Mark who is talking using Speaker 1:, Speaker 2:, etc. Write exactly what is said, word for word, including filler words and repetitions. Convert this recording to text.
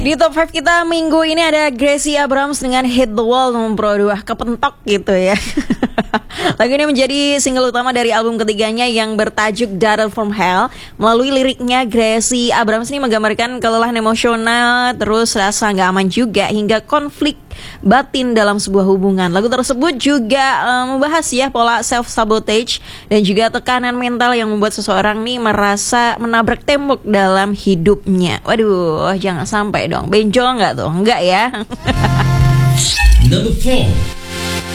Speaker 1: Di top lima kita minggu ini ada Gracie Abrams dengan Hit the Wall nomor dua, kepentok gitu ya. Lagu ini menjadi single utama dari album ketiganya yang bertajuk Daughter from Hell. Melalui liriknya, Gracie Abrams ini menggambarkan kelelahan emosional, terus rasa gak aman juga, hingga konflik batin dalam sebuah hubungan. Lagu tersebut juga um, membahas ya pola self-sabotage dan juga tekanan mental yang membuat seseorang nih merasa menabrak tembok dalam hidupnya. Waduh, jangan sampai dong. Benjol nggak tuh? Enggak ya.
Speaker 2: Number four.